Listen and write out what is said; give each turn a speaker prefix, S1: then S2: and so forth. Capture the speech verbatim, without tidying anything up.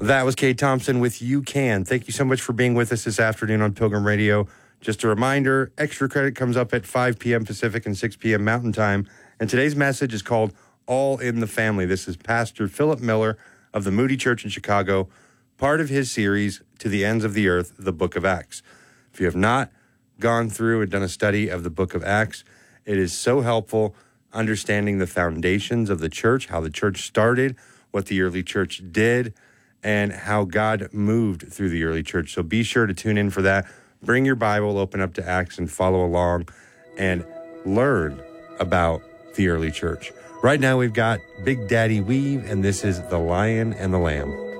S1: That was Kate Thompson with You Can. Thank you so much for being with us this afternoon on Pilgrim Radio. Just a reminder, extra credit comes up at five p.m. Pacific and six p.m. Mountain Time. And today's message is called All in the Family. This is Pastor Philip Miller of the Moody Church in Chicago, part of his series, To the Ends of the Earth, the Book of Acts. If you have not gone through and done a study of the Book of Acts, it is so helpful understanding the foundations of the church, how the church started, what the early church did, and how God moved through the early church. So be sure to tune in for that. Bring your Bible, open up to Acts, and follow along and learn about the early church. Right now we've got Big Daddy Weave, and this is The Lion and the Lamb.